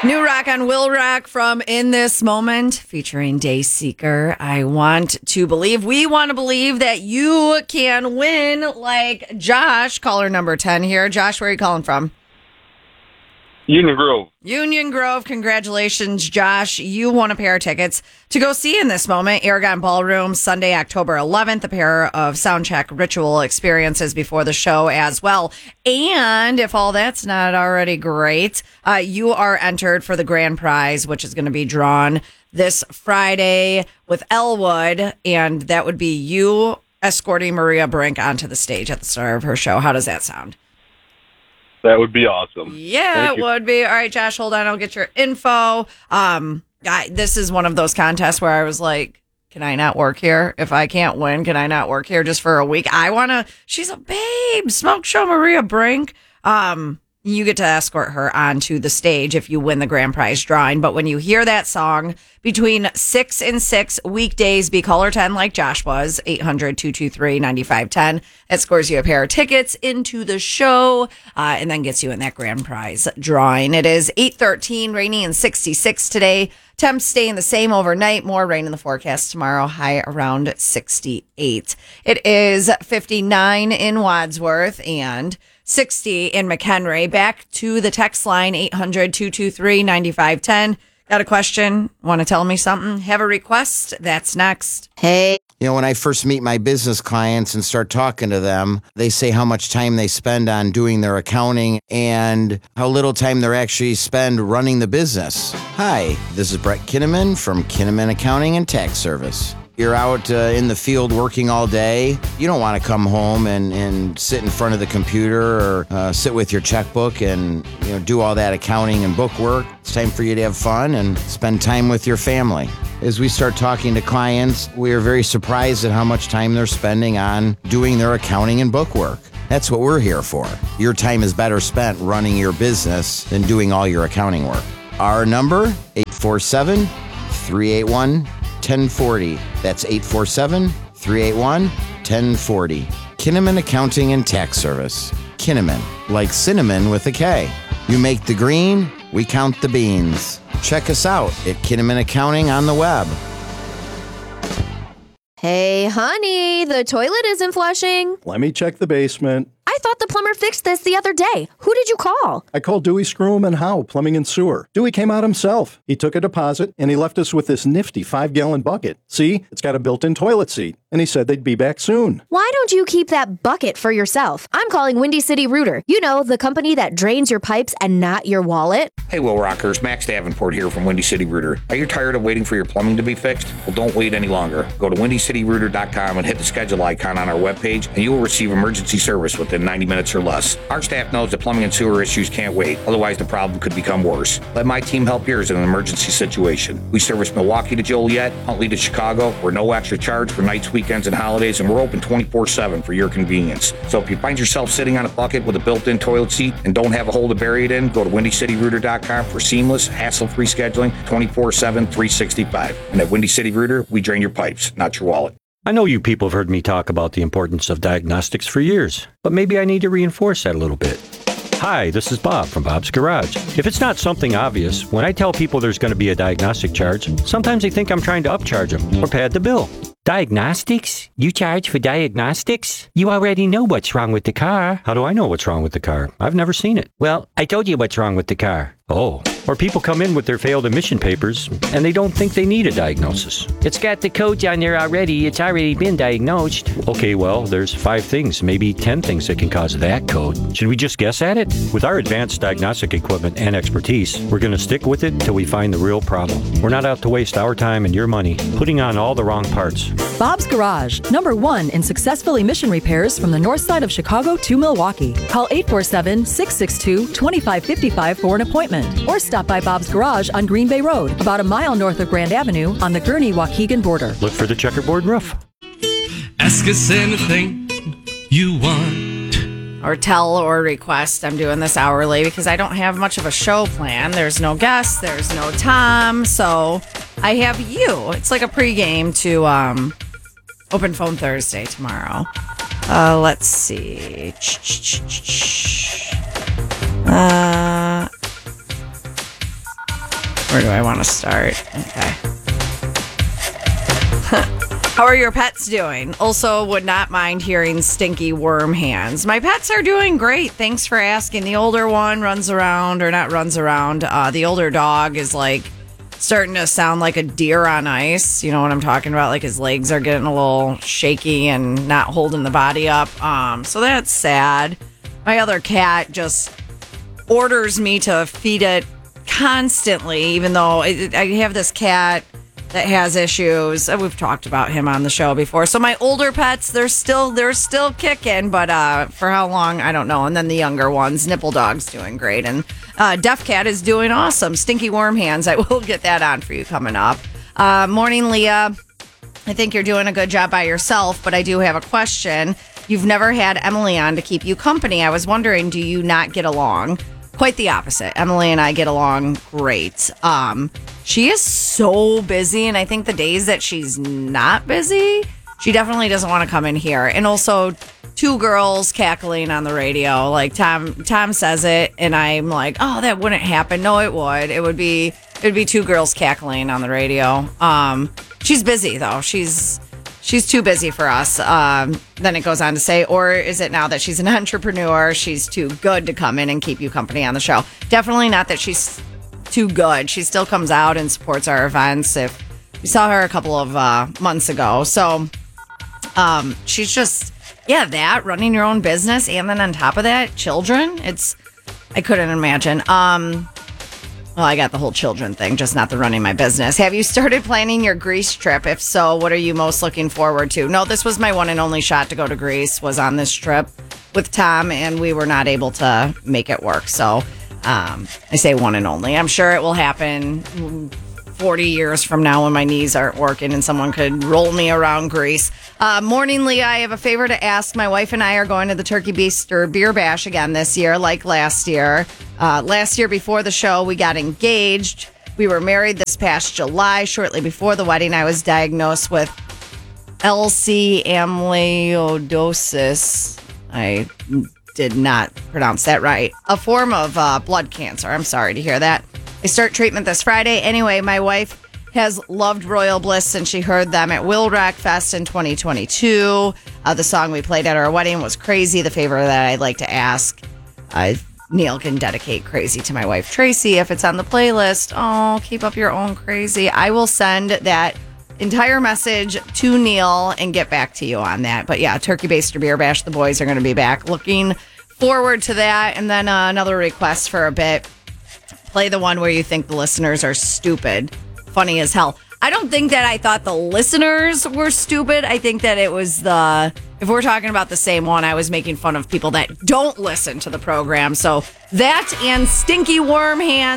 New rock on Will Rock from In This Moment featuring Dayseeker. I want to believe, we want to believe that you can win like Josh, caller number 10 here. Josh, where are you calling from? Union Grove. Union Grove. Congratulations, Josh. You won a pair of tickets to go see In This Moment, Aragon Ballroom, Sunday, October 11th, a pair of soundcheck ritual experiences before the show as well. And if all that's not already great, you are entered for the grand prize, which is going to be drawn this Friday with Elwood. And that would be you escorting Maria Brink onto the stage at the start of her show. How does that sound? That would be awesome. Yeah, it would be. All right, Josh, hold on. I'll get your info. This is one of those contests where I was like, can I not work here? If I can't win, can I not work here just for a week? She's a babe. Smoke Show Maria Brink. You get to escort her onto the stage if you win the grand prize drawing. But when you hear that song between 6 and 6 weekdays, be caller 10 like Josh was, 800-223-9510. It scores you a pair of tickets into the show and then gets you in that grand prize drawing. It is 8:13, rainy and 66 today. Temps staying the same overnight. More rain in the forecast tomorrow. High around 68. It is 59 in Wadsworth and 60 in McHenry. Back to the text line, 800-223-9510. Got a question? Want to tell me something? Have a request? That's next. Hey. You know, when I first meet my business clients and start talking to them, they say how much time they spend on doing their accounting and how little time they actually spend running the business. Hi, this is Brett Kinnaman from Kinnaman Accounting and Tax Service. You're out in the field working all day. You don't want to come home and sit in front of the computer or sit with your checkbook and do all that accounting and book work. It's time for you to have fun and spend time with your family. As we start talking to clients, we are very surprised at how much time they're spending on doing their accounting and book work. That's what we're here for. Your time is better spent running your business than doing all your accounting work. Our number, 847-381-1040. That's 847-381-1040. Kinnaman Accounting and Tax Service. Kinnaman, like cinnamon with a K. You make the green, we count the beans. Check us out at Kinnaman Accounting on the web. Hey, honey, the toilet isn't flushing. Let me check the basement. I thought the plumber fixed this the other day. Who did you call? I called Dewey Screw and Howe, Plumbing and Sewer. Dewey came out himself. He took a deposit, and he left us with this nifty 5-gallon bucket. See, it's got a built-in toilet seat, and he said they'd be back soon. Why don't you keep that bucket for yourself? I'm calling Windy City Rooter. You know, the company that drains your pipes and not your wallet. Hey, Will Rockers, Max Davenport here from Windy City Rooter. Are you tired of waiting for your plumbing to be fixed? Well, don't wait any longer. Go to WindyCityRooter.com and hit the schedule icon on our webpage, and you will receive emergency service within 90 minutes or less. Our staff knows that plumbing and sewer issues can't wait. Otherwise, the problem could become worse. Let my team help yours in an emergency situation. We service Milwaukee to Joliet, Huntley to Chicago. We're no extra charge for nights, weekends, and holidays, and we're open 24/7 for your convenience. So if you find yourself sitting on a bucket with a built-in toilet seat and don't have a hole to bury it in, go to WindyCityRooter.com for seamless, hassle-free scheduling 24/7, 365. And at Windy City Rooter, we drain your pipes, not your wallet. I know you people have heard me talk about the importance of diagnostics for years, but maybe I need to reinforce that a little bit. Hi, this is Bob from Bob's Garage. If it's not something obvious, when I tell people there's going to be a diagnostic charge, sometimes they think I'm trying to upcharge them or pad the bill. Diagnostics? You charge for diagnostics? You already know what's wrong with the car. How do I know what's wrong with the car? I've never seen it. Well, I told you what's wrong with the car. Oh. Or people come in with their failed emission papers and they don't think they need a diagnosis. It's got the codes on there already. It's already been diagnosed. Okay, well, there's 5 things, maybe 10 things that can cause that code. Should we just guess at it? With our advanced diagnostic equipment and expertise, we're going to stick with it till we find the real problem. We're not out to waste our time and your money putting on all the wrong parts. Bob's Garage, #1 in successful emission repairs from the north side of Chicago to Milwaukee. Call 847-662-2555 for an appointment, or stop by Bob's Garage on Green Bay Road, about a mile north of Grand Avenue on the Gurnee-Waukegan border. Look for the checkerboard roof. Ask us anything you want. Or tell or request. I'm doing this hourly because I don't have much of a show plan. There's no guests. There's no Tom. So I have you. It's like a pregame to Open Phone Thursday tomorrow. Let's see. Where do I want to start? Okay. How are your pets doing? Also, would not mind hearing stinky worm hands. My pets are doing great. Thanks for asking. The older one runs around, or not runs around. The older dog is like starting to sound like a deer on ice. You know what I'm talking about? Like his legs are getting a little shaky and not holding the body up. So that's sad. My other cat just orders me to feed it constantly, even though I have this cat that has issues. We've talked about him on the show before. So my older pets, they're still kicking, but for how long, I don't know. And then the younger ones, Nipple Dog's doing great, and Deaf Cat is doing awesome. Stinky Worm Hands, I will get that on for you coming up. Morning, Leah. I think you're doing a good job by yourself, but I do have a question. You've never had Emily on to keep you company. I was wondering, do you not get along? Quite the opposite. Emily and I get along great. She is so busy, and I think the days that she's not busy, she definitely doesn't want to come in here. And also, two girls cackling on the radio. Like Tom says it, and I'm like, oh, that wouldn't happen. No, it would. It would be two girls cackling on the radio. She's busy though. She's too busy for us. Then it goes on to say, or is it now that she's an entrepreneur, she's too good to come in and keep you company on the show? Definitely not that she's too good. She still comes out and supports our events. If we saw her a couple of months ago. So she's just, that running your own business. And then on top of that, children. I couldn't imagine. Well, I got the whole children thing, just not the running my business. Have you started planning your Greece trip? If so, what are you most looking forward to? No, this was my one and only shot to go to Greece, was on this trip with Tom, and we were not able to make it work. So I say one and only. I'm sure it will happen 40 years from now when my knees aren't working and someone could roll me around Greece. Morning, Leah. I have a favor to ask. My wife and I are going to the Turkey Baster Beer Bash again this year, like last year. Last year before the show, we got engaged. We were married this past July. Shortly before the wedding, I was diagnosed with LC amyloidosis. I did not pronounce that right. A form of blood cancer. I'm sorry to hear that. I start treatment this Friday. Anyway, my wife has loved Royal Bliss since she heard them at Will Rock Fest in 2022. The song we played at our wedding was Crazy. The favor that I'd like to ask, Neil can dedicate Crazy to my wife, Tracy, if it's on the playlist. Oh, keep up your own crazy. I will send that entire message to Neil and get back to you on that. But yeah, Turkey Baster Beer Bash, the boys are going to be back. Looking forward to that. And then another request for a bit. Play the one where you think the listeners are stupid. Funny as hell. I don't think that I thought the listeners were stupid. I think that it was if we're talking about the same one, I was making fun of people that don't listen to the program. So that and Stinky Worm Hands.